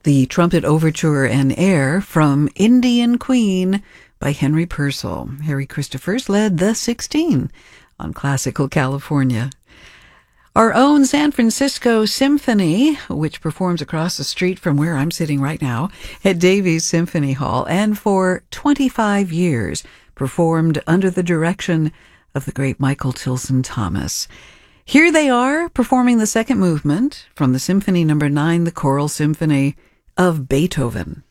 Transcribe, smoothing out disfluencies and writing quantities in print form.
the trumpet overture and air from Indian Queen by Henry Purcell. Harry Christophers led the 16 on Classical California. Our own San Francisco Symphony, which performs across the street from where I'm sitting right now at Davies Symphony Hall, and for 25 years performed under the direction of the great Michael Tilson Thomas. Here they are performing the second movement from the Symphony No. 9, the Choral Symphony of Beethoven.